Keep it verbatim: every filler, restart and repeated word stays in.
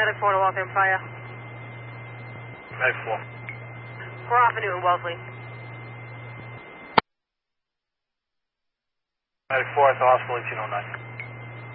Medic four to Waltham Fire. Medic four. We're off of Newton Wellesley. Medic four at the hospital, eighteen oh nine.